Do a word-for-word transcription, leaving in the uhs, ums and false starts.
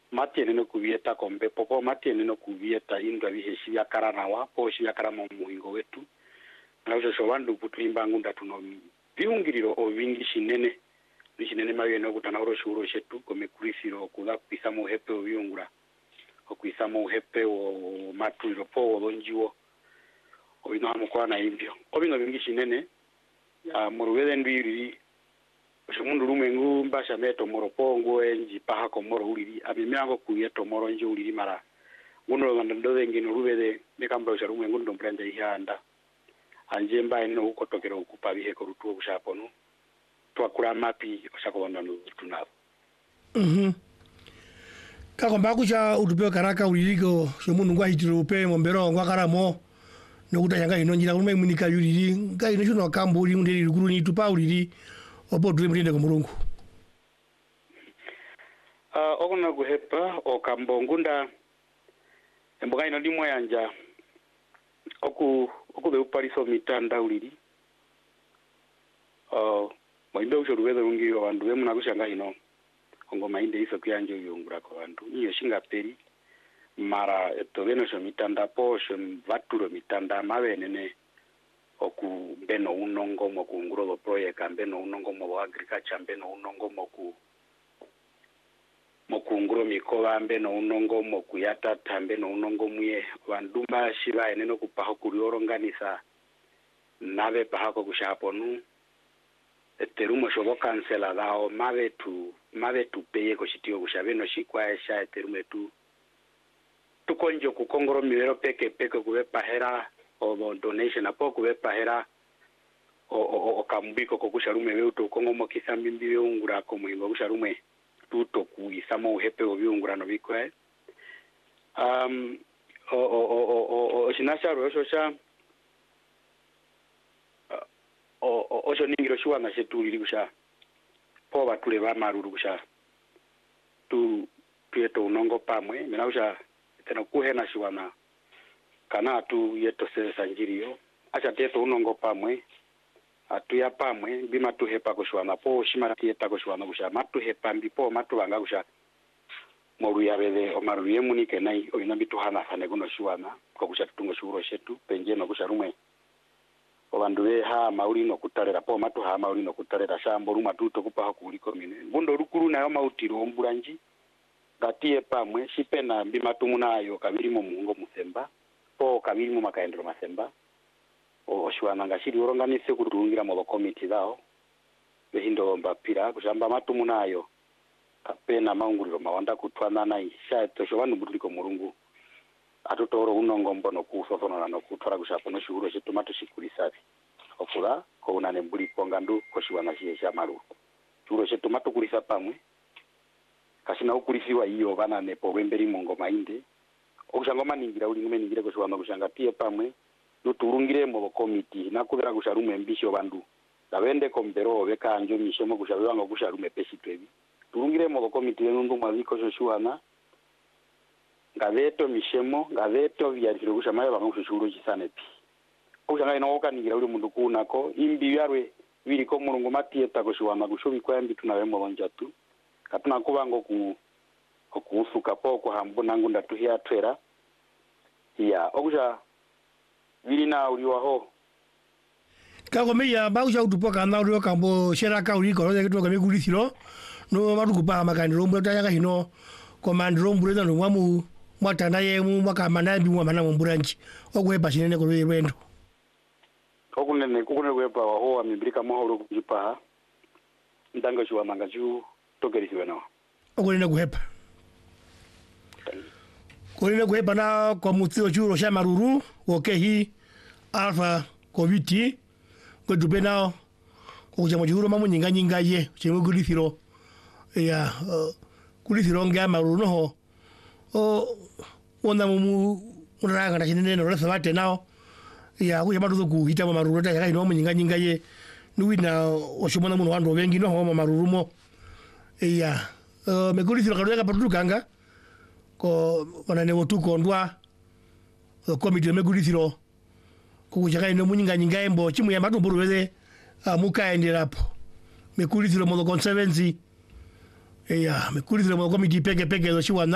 matiene no kuvieta kombe popo matiene no kuvieta indwa biheshi ya karanawa po shi ya karama muhingo wetu nazo shobandu kutulimba ngunda tuno biungiriro ovingi shinene nishinene mawe no kutana oro shuro shetu komekurisiro kuza kupisa mu hepe obiungura okuisa mu hepe o matuliro po bonjiwo obino hamukwana ibyo obino bingi shinene ya muruweze ndwiri Oshumundu rumengu mbasha meto moro pongo enji paha ko moro uliri abimyango kuyeto moro enji uliri mara nguno ndoze ngino rubede nekamba osha rumengu ndo mprenda ihanda anje mbaye no ukotokera ukupa bihe ko rutuo kushapo no twakura mapi oshakobanda no tunabo mhm kako mbakucha utupeo karaka uliriko shomundu ngwa hitiro upe mombero ngwa karamo no kutanyanga ino njira rumengu munika yuliri ngai no shuno kambo uli ndiri rukuru ni tupa uliri opo dwe mrinde ko mulungu ah uh, okona kuhepa okambongunda emboga ino ndimo yanja oku oku be upariso mitanda uliri uh moimbe ushoruweza rungi abantu bemuna kushanga ino ngoma inde iso kuyanje uyungura ko abantu niyo shingaperi mara etobeno sho mitanda posho vaturo mitanda mabenene oku beno unongo mo ku nguro project ambeno unongo mo agriculture ambeno unongo mo ku mo ku nguro mikoba ambeno unongo mo ku yata tambeno unongo muye bandumba shiba eneno ku paho ku organiza nave paho ku shapo nu eterumo shobo cancela dao mave tu mave tu peye ko shitio ku shabeno shikwa esha eterume tu tukonjo ku kongoro miwero peke peke ku pahera o donation apo ku pahera o o, o kambiko ko kusharume weuto kongo mo kisambi mbiwe ungura ko muhingo kusharume tuto ku isamo uhepe obiungura no bikwe um o o o o o shinasha rosho sha o o o ningiro shwa na shetuli kusha po batule ba maruru kusha tu pieto unongo pamwe mina kusha tena kuhena shwana kana tu yeto se sanjirio acha teto unongo pamwe atu ya pamwe bima tu hepa kushwana po shima tieta kushwana kusha matu hepa mbipo matu banga kusha moru ya bele o maru ye munike nai o inambitu hana fane kuno shwana ko kusha tutungo shuro shetu penje no kusha rumwe o banduwe ha mauri no kutarera po matu ha mauri no kutarera shambo ruma tuto kupa hakuliko mine bundo rukuru na yo mautiro omburanji gatie pamwe shipena bima tumunayo kabiri mu mungo musemba po kabiri mu makaendro masemba o shwana ngashiri oronganise kuturungira mu committee dao behindo mbapira kushamba matumu nayo kapena maunguriro mawanda kutwana nai sha tosho vanhu butuliko murungu atotoro unongo mbono kusofona no kutora kushapo no shuro shetu mato shikulisavi okula ko unane mbuli pongandu ko shwana sha maru shuro shetu mato kulisa pamwe kasina ukulisiwa iyo bana nepo wemberi mongo mainde okushangoma ningira uli ngume ningira ko shwana kushanga pie pamwe nuturungire mu committee nakubera kusharume mbisho bandu dabende kombero beka njo mishemo kushabiwa ngo kusharume pesi twebi turungire mu committee nundu mwaziko shoshuana ngaveto mishemo ngaveto vyariro kushamaye banga kushuru chisanepi okushanga ino okanigira uli mundu kunako imbi yarwe biri ko murungu matieta kushuana kushubi kwambi tunabemo bonjatu katuna kubango ku okusuka po ko hambuna ngunda tuhia twera ya okusha vilina uliwaho kako meya bausha utupoka na ulio kambo sheraka uliko roza kitu kame kulithiro no marukupa makani rombo tayaka hino command rombo reza no mwamu mwatana ye mu makamana bi mwana mburanji okwepa shinene ko rwendo okunene kukunene kwepa ho amibirika mahoro kujipa ndanga shwa mangaju togerisiwe no okunene kuhepa Korine kuhepa na kwa mutio churo sha maruru okehi alfa koviti ko dupena ko jamo juro mamu nyinga nyinga ye chemo gulithiro ya gulithiro nga maruru no ho o ona mu uranga na chinene no resa bate nao ya ku yamadu ku hita maruru ta ya no mu nyinga nyinga ye nuwina oshomona muno wando wengi no ho maruru mo ya me gulithiro karuka patukanga ko wanane wotuko ndwa komite megulithiro kukuchaka ino munyinga nyinga embo chimu ya matu mburuweze mukaenderapo mekulithiro mo conservancy eya mekulithiro mo komite peke peke zo chiwana